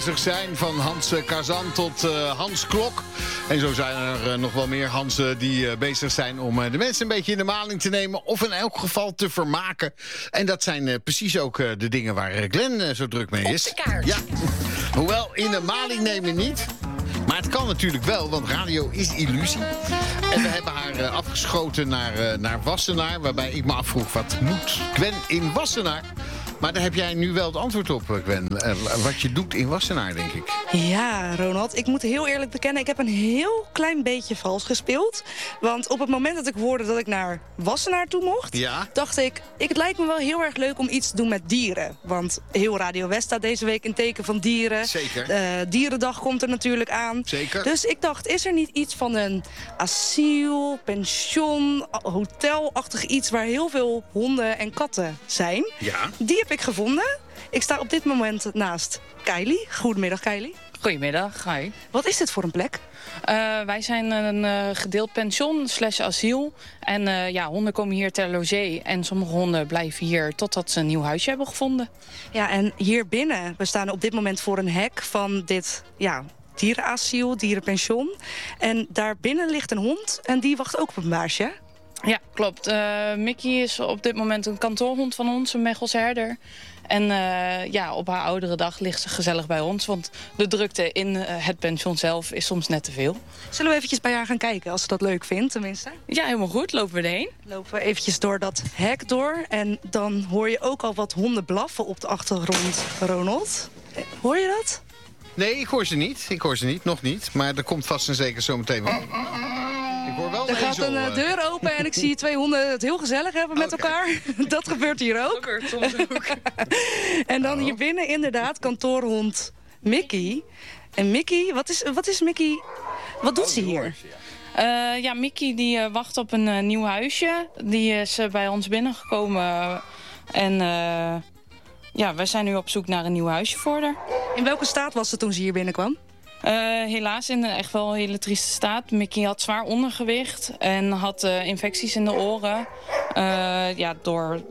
Zijn van Hans Kazan tot Hans Klok. En zo zijn er nog wel meer Hansen die bezig zijn om de mensen een beetje in de maling te nemen. Of in elk geval te vermaken. En dat zijn precies ook de dingen waar Glenn zo druk mee is. Op de kaart. Ja. Hoewel in de maling nemen niet. Maar het kan natuurlijk wel, want radio is illusie. En we hebben haar afgeschoten naar Wassenaar. Waarbij ik me afvroeg, wat moet Gwen in Wassenaar? Maar daar heb jij nu wel het antwoord op, Gwen. Wat je doet in Wassenaar, denk ik. Ja, Ronald, ik moet heel eerlijk bekennen, ik heb een heel klein beetje vals gespeeld. Want op het moment dat ik hoorde dat ik naar Wassenaar toe mocht, dacht ik, het lijkt me wel heel erg leuk om iets te doen met dieren. Want heel Radio West staat deze week in teken van dieren. Zeker. Dierendag komt er natuurlijk aan. Zeker. Dus ik dacht, is er niet iets van een asiel, pension, hotelachtig iets waar heel veel honden en katten zijn? Ja. Die heb ik gevonden. Ik sta op dit moment naast Kylie. Goedemiddag, Kylie. Goedemiddag, hi. Wat is dit voor een plek? Wij zijn een gedeeld pension / asiel. En honden komen hier ter logé. En sommige honden blijven hier totdat ze een nieuw huisje hebben gevonden. Ja, en hier binnen, we staan op dit moment voor een hek van dit dierenasiel, dierenpension. En daar binnen ligt een hond en die wacht ook op een baasje. Ja, klopt. Mickey is op dit moment een kantoorhond van ons, een Mechelse herder. En op haar oudere dag ligt ze gezellig bij ons. Want de drukte in het pension zelf is soms net te veel. Zullen we eventjes bij haar gaan kijken, als ze dat leuk vindt tenminste? Ja, helemaal goed. Lopen we erheen. Lopen we eventjes door dat hek door. En dan hoor je ook al wat honden blaffen op de achtergrond, Ronald. Hoor je dat? Nee, ik hoor ze niet. Nog niet. Maar er komt vast en zeker zo meteen wel. Ik hoor wel er gaat een deur open en ik zie 2 honden het heel gezellig hebben met elkaar. Dat gebeurt hier ook. Dat gebeurt soms ook. En dan hier binnen inderdaad kantoorhond Mickey. En Mickey, wat is Mickey? Wat doet ze hier? Mickey die wacht op een nieuw huisje. Die is bij ons binnengekomen. En wij zijn nu op zoek naar een nieuw huisje voor haar. In welke staat was ze toen ze hier binnenkwam? Helaas in een echt wel hele trieste staat. Mickey had zwaar ondergewicht en had infecties in de oren. Door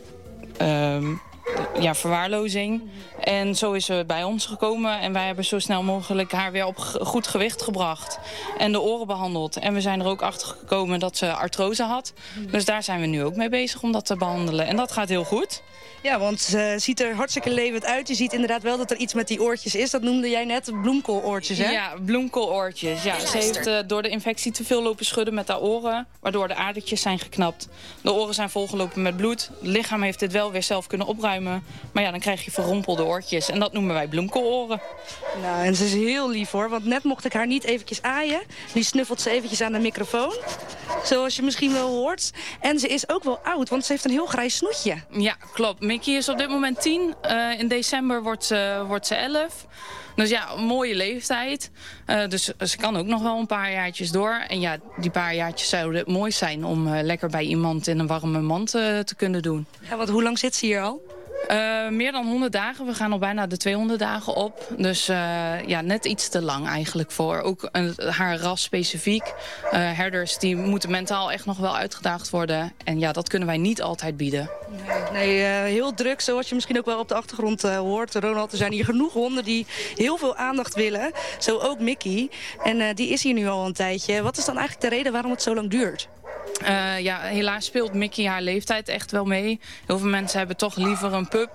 verwaarlozing. En zo is ze bij ons gekomen en wij hebben zo snel mogelijk haar weer op goed gewicht gebracht. En de oren behandeld. En we zijn er ook achter gekomen dat ze artrose had. Dus daar zijn we nu ook mee bezig om dat te behandelen. En dat gaat heel goed. Ja, want ze ziet er hartstikke levend uit. Je ziet inderdaad wel dat er iets met die oortjes is. Dat noemde jij net bloemkooloortjes, hè? Ja, bloemkooloortjes. Ja, ze heeft door de infectie te veel lopen schudden met haar oren, waardoor de adertjes zijn geknapt. De oren zijn volgelopen met bloed. Het lichaam heeft dit wel weer zelf kunnen opruimen. Maar ja, dan krijg je verrompelde oortjes. En dat noemen wij bloemkooloren. Nou, en ze is heel lief, hoor. Want net mocht ik haar niet eventjes aaien. Nu snuffelt ze eventjes aan de microfoon. Zoals je misschien wel hoort. En ze is ook wel oud, want ze heeft een heel grijs snoetje. Ja, klopt. Mickey is op dit moment 10. In december wordt ze 11. Dus ja, een mooie leeftijd. Dus ze kan ook nog wel een paar jaartjes door. En ja, die paar jaartjes zouden mooi zijn om lekker bij iemand in een warme mand te kunnen doen. Ja, want hoe lang zit ze hier al? Meer dan 100 dagen. We gaan al bijna de 200 dagen op. Dus net iets te lang eigenlijk voor. Ook haar ras specifiek. Herders die moeten mentaal echt nog wel uitgedaagd worden. En ja, dat kunnen wij niet altijd bieden. Nee, heel druk, zoals je misschien ook wel op de achtergrond hoort. Ronald, er zijn hier genoeg honden die heel veel aandacht willen. Zo ook Mickey. En die is hier nu al een tijdje. Wat is dan eigenlijk de reden waarom het zo lang duurt? Helaas speelt Mickey haar leeftijd echt wel mee. Heel veel mensen hebben toch liever een pup.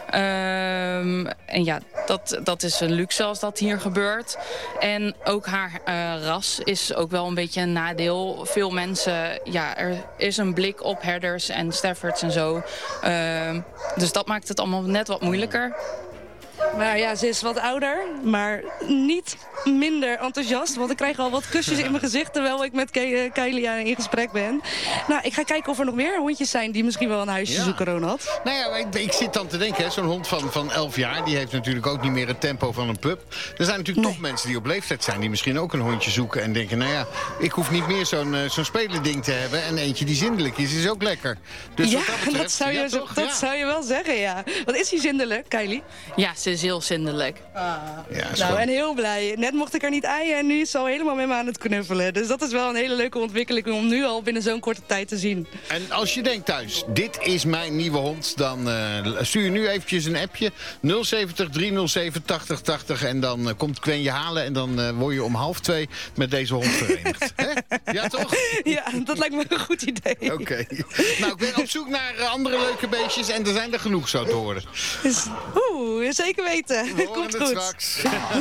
Dat is een luxe als dat hier gebeurt. En ook haar ras is ook wel een beetje een nadeel. Veel mensen, er is een blik op herders en Staffords en zo. Dus dat maakt het allemaal net wat moeilijker. Maar ja, ze is wat ouder, maar niet minder enthousiast. Want ik krijg al wat kusjes in mijn gezicht terwijl ik met Kylie in gesprek ben. Nou, ik ga kijken of er nog meer hondjes zijn die misschien wel een huisje zoeken, Ronald. Nou ja, ik zit dan te denken, zo'n hond van 11 jaar... die heeft natuurlijk ook niet meer het tempo van een pup. Er zijn natuurlijk toch mensen die op leeftijd zijn... die misschien ook een hondje zoeken en denken... nou ja, ik hoef niet meer zo'n spelending te hebben... en eentje die zindelijk is ook lekker. Dus ja, wat dat betreft, dat zou je wel zeggen, ja. Wat is die zindelijk, Kylie? Ja, ze is heel zindelijk. En heel blij. Net net mocht ik er niet aaien en nu is ze al helemaal met me aan het knuffelen. Dus dat is wel een hele leuke ontwikkeling om nu al binnen zo'n korte tijd te zien. En als je denkt thuis, dit is mijn nieuwe hond, dan stuur je nu eventjes een appje. 070 307 8080 en dan komt Gwen je halen en dan word je om 1:30 met deze hond verenigd. Ja, toch? Ja, dat lijkt me een goed idee. Oké. Nou, ik ben op zoek naar andere leuke beestjes en er zijn er genoeg, zo te horen. Zeker weten. We Komt het goed. Straks.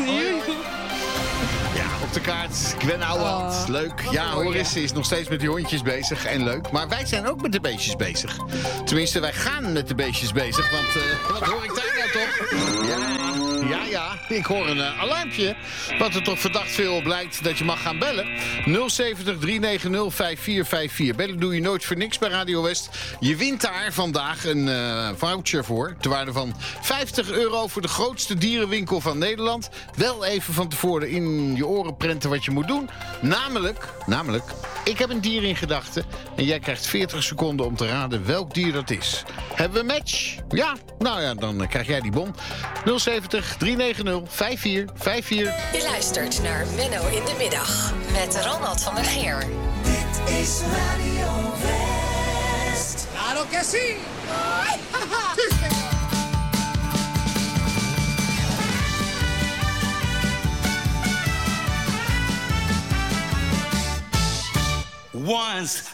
Ja, op de kaart. Gwen Ouwehand. Leuk. Ja, Horis is nog steeds met die hondjes bezig. En leuk. Maar wij zijn ook met de beestjes bezig. Tenminste, wij gaan met de beestjes bezig. Want wat hoor ik daar nou toch? Ja. Ik hoor een alarmpje. Wat er toch verdacht veel blijkt dat je mag gaan bellen. 070 390 5454. Bellen doe je nooit voor niks bij Radio West. Je wint daar vandaag een voucher voor. Ter waarde van €50 voor de grootste dierenwinkel van Nederland. Wel even van tevoren in je oren prenten wat je moet doen. Namelijk, ik heb een dier in gedachten. En jij krijgt 40 seconden om te raden welk dier dat is. Hebben we een match? Ja? Nou ja, dan krijg jij die bon. 070 390 5454. Je luistert naar Menno in de Middag met Ronald van der Geer. Dit is Radio West. Claro que sí. Once